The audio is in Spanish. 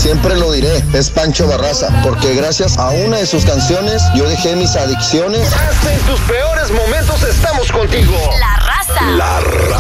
siempre lo diré, es Pancho Barraza, porque gracias a una de sus canciones yo dejé mis adicciones. Hasta en tus peores momentos estamos contigo. La Raza. La Raza.